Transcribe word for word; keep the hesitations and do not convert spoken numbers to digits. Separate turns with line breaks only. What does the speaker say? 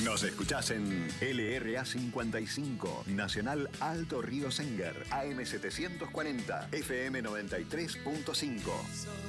Nos escuchás en L R A cincuenta y cinco, Nacional Alto Río Senguer, A M setecientos cuarenta, F M noventa y tres punto cinco.